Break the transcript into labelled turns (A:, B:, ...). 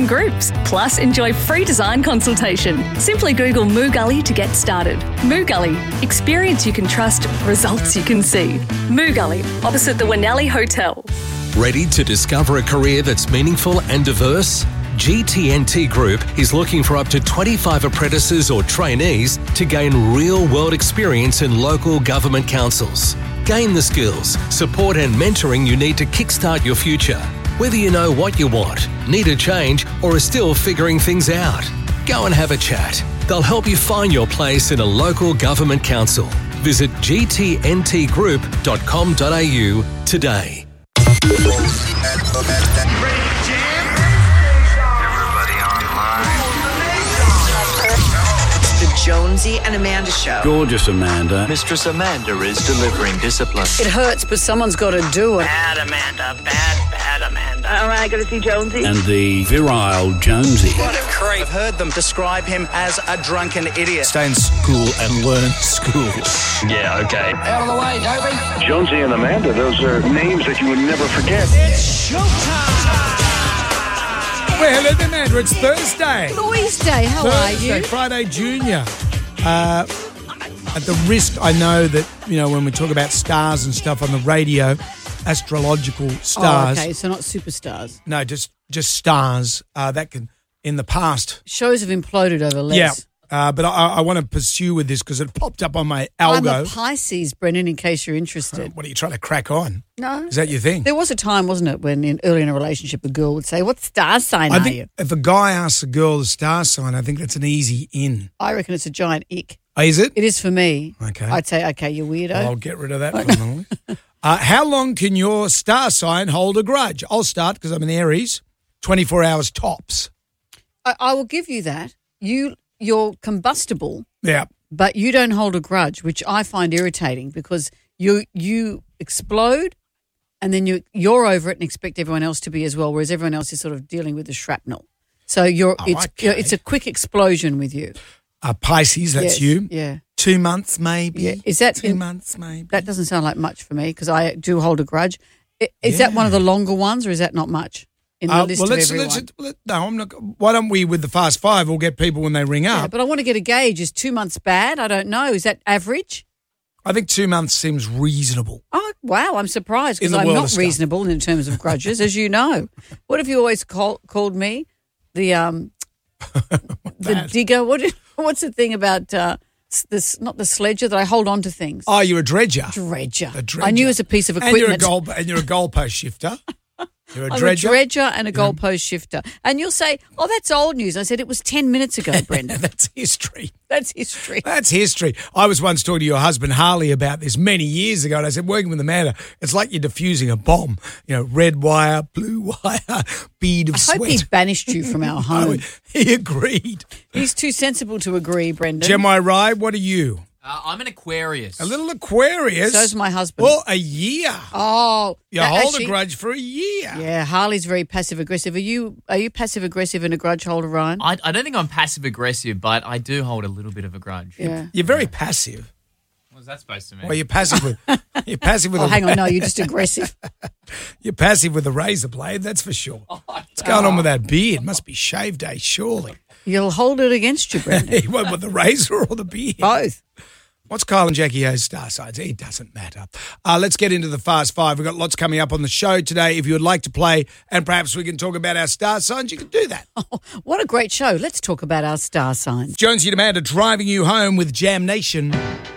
A: groups. Plus, enjoy free design consultation. Simply Google Moo Gully to get started. Moo Gully. Experience you can trust, results you can see. Moo Gully, opposite the Winnelli Hotel.
B: Ready to discover a career that's meaningful and diverse? GTNT Group is looking for up to 25 apprentices or trainees to gain real-world experience in local government councils. Gain the skills, support and mentoring you need to kickstart your future. Whether you know what you want, need a change, or are still figuring things out, go and have a chat. They'll help you find your place in a local government council. Visit gtntgroup.com.au today.
C: The Jonesy and Amanda Show.
D: Gorgeous Amanda.
E: Mistress Amanda is delivering discipline.
F: It hurts, but someone's got to do it.
G: Bad Amanda, bad Amanda.
C: Am I going to see Jonesy?
D: And the virile Jonesy.
G: What a creep. I've heard them describe him as a drunken idiot.
H: Stay in school and learn school.
E: Yeah, okay.
G: Out of the way, Toby.
I: Jonesy and Amanda, those are names that you would never forget.
G: It's showtime.
H: Well, hello there, Amanda. It's Thursday.
F: Thursday, how are you?
H: Friday Junior. At the risk, I know that, when we talk about stars and stuff on the radio, astrological stars.
F: Oh, okay, so not superstars.
H: No, just stars. That can, in the past.
F: Shows have imploded over less.
H: Yeah. But I want to pursue with this because it popped up on my algo.
F: I'm a Pisces, Brendan, in case you're interested.
H: What are you trying to crack on?
F: No.
H: Is that your thing?
F: There was a time, wasn't it, when early in a relationship a girl would say, what star sign are you?
H: If a guy asks a girl the star sign, I think that's an easy in.
F: I reckon it's a giant ick.
H: Oh, is it?
F: It is for me.
H: Okay.
F: I'd say, okay, you weirdo.
H: Well, I'll get rid of that from the list. How long can your star sign hold a grudge? I'll start because I'm an Aries. 24 hours tops.
F: I will give you that. You're combustible,
H: Yeah.
F: but you don't hold a grudge, which I find irritating because you explode and then you're over it and expect everyone else to be as well, whereas everyone else is sort of dealing with the shrapnel. So it's a quick explosion with you.
H: Pisces, that's
F: Yes,
H: you.
F: Yeah.
H: 2 months maybe.
F: Yeah. Is that
H: 2 months maybe?
F: That doesn't sound like much for me because I do hold a grudge. Is that one of the longer ones or is that not much in the list of everyone?
H: No, I'm not. Why don't we, with the Fast Five, we'll get people when they ring
F: Yeah,
H: up.
F: but I want to get a gauge. Is 2 months bad? I don't know. Is that average?
H: I think 2 months seems reasonable.
F: Oh, wow. I'm surprised
H: In
F: because
H: the
F: I'm
H: world
F: not
H: of stuff.
F: reasonable in terms of grudges, as you know. What have you always called me? The digger. What's the thing about this? Not the sledger that I hold on to things.
H: Oh, you're a dredger.
F: Dredger.
H: A dredger.
F: I knew it was a piece of
H: And
F: equipment.
H: you're a goalpost shifter. You're a
F: I'm
H: dredger.
F: a dredger and a goalpost shifter. And you'll say, oh, that's old news. I said, it was 10 minutes ago, Brendan.
H: That's history.
F: That's history.
H: That's history. I was once talking to your husband, Harley, about this many years ago, and I said, working with Amanda, it's like you're diffusing a bomb. Red wire, blue wire, bead of
F: I
H: sweat.
F: hope he banished you from our home.
H: He agreed.
F: He's too sensible to agree, Brendan.
H: Gemini Rye, what are you?
J: I'm an Aquarius.
H: A little Aquarius.
F: So's my husband.
H: Well, a year.
F: Oh.
H: You hold
F: actually,
H: a grudge for a year.
F: Yeah, Harley's very passive-aggressive. Are you passive-aggressive and a grudge holder, Ryan?
J: I don't think I'm passive-aggressive, but I do hold a little bit of a grudge.
F: Yeah.
H: You're very passive.
J: What's that supposed to mean?
H: Well, you're passive with. You're passive with.
F: Oh, hang on, no, you're just aggressive.
H: You're passive with a razor blade. That's for sure. What's going on with that beard? Must be shave day, surely.
F: You'll hold it against you, Brendan.
H: He went with the razor or the beard.
F: Both.
H: What's Kyle and Jackie O's star signs? It doesn't matter. Let's get into the Fast Five. We've got lots coming up on the show today. If you would like to play and perhaps we can talk about our star signs, you can do that.
F: Oh, what a great show. Let's talk about our star signs.
H: Jonesy and Amanda driving you home with Jam Nation.